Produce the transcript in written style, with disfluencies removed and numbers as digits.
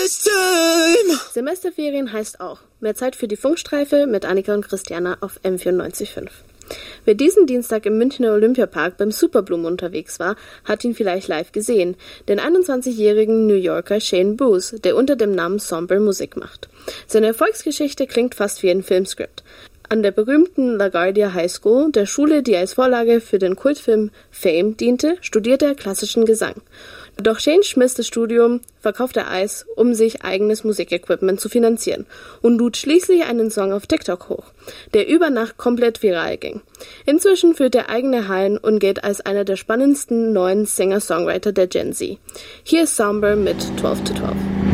this time. Semesterferien heißt auch mehr Zeit für die Funkstreife mit Annika und Christiana auf M94.5. Wer diesen Dienstag im Münchner Olympiapark beim Superbloom unterwegs war, hat ihn vielleicht live gesehen, den 21-jährigen New Yorker Shane Booth, der unter dem Namen Somber Musik macht. Seine Erfolgsgeschichte klingt fast wie ein Filmskript. An der berühmten LaGuardia High School, der Schule, die als Vorlage für den Kultfilm Fame diente, studierte er klassischen Gesang. Doch Shane schmiss das Studium, verkaufte Eis, um sich eigenes Musikequipment zu finanzieren und lud schließlich einen Song auf TikTok hoch, der über Nacht komplett viral ging. Inzwischen führt er eigene Hallen und gilt als einer der spannendsten neuen Singer-Songwriter der Gen Z. Hier ist Somber mit 12 to 12.